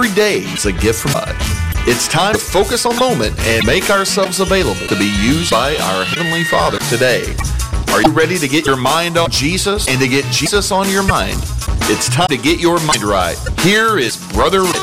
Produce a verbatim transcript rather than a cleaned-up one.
Every day is a gift from God. It's time to focus on the moment and make ourselves available to be used by our Heavenly Father today. Are you ready to get your mind on Jesus and to get Jesus on your mind? It's time to get your mind right. Here is Brother Rick.